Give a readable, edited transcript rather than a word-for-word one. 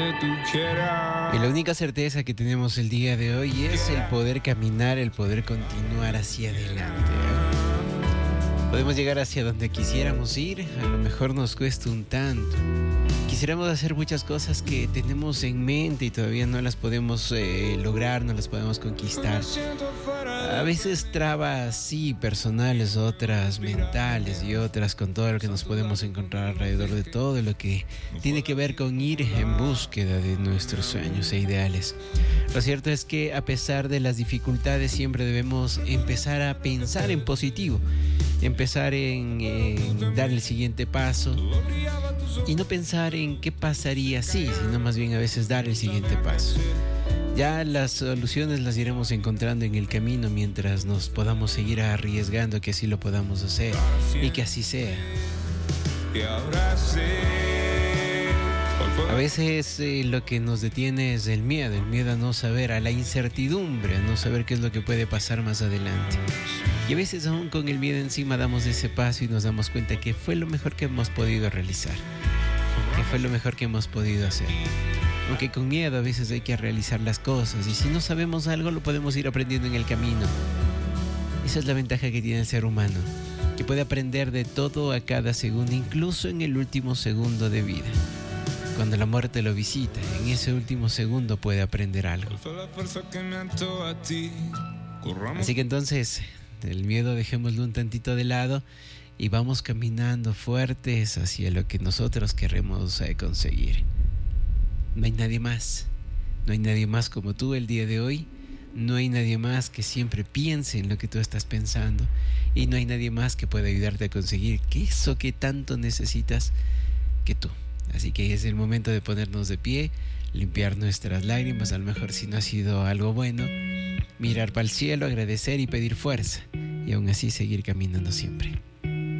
donde tú quieras. Y la única certeza que tenemos el día de hoy es el poder caminar, el poder continuar hacia adelante. Podemos llegar hacia donde quisiéramos ir, a lo mejor nos cuesta un tanto. Quisiéramos hacer muchas cosas que tenemos en mente y todavía no las podemos lograr, no las podemos conquistar. A veces trabas, sí, personales, otras mentales y otras con todo lo que nos podemos encontrar alrededor de todo lo que tiene que ver con ir en búsqueda de nuestros sueños e ideales. Lo cierto es que a pesar de las dificultades siempre debemos empezar a pensar en positivo, empezar en dar el siguiente paso y no pensar en qué pasaría si, sino más bien a veces dar el siguiente paso. Ya las soluciones las iremos encontrando en el camino mientras nos podamos seguir arriesgando que así lo podamos hacer y que así sea. A veces lo que nos detiene es el miedo a no saber, a la incertidumbre, a no saber qué es lo que puede pasar más adelante. Y a veces aún con el miedo encima damos ese paso y nos damos cuenta que fue lo mejor que hemos podido realizar, que fue lo mejor que hemos podido hacer. Aunque con miedo a veces hay que realizar las cosas y si no sabemos algo lo podemos ir aprendiendo en el camino. Esa es la ventaja que tiene el ser humano, que puede aprender de todo a cada segundo, incluso en el último segundo de vida. Cuando la muerte lo visita, en ese último segundo puede aprender algo. Así que entonces, el miedo dejémoslo un tantito de lado y vamos caminando fuertes hacia lo que nosotros queremos conseguir. No hay nadie más, no hay nadie más como tú el día de hoy, no hay nadie más que siempre piense en lo que tú estás pensando y no hay nadie más que pueda ayudarte a conseguir eso que tanto necesitas que tú. Así que es el momento de ponernos de pie, limpiar nuestras lágrimas, a lo mejor si no ha sido algo bueno, mirar para el cielo, agradecer y pedir fuerza y aún así seguir caminando siempre.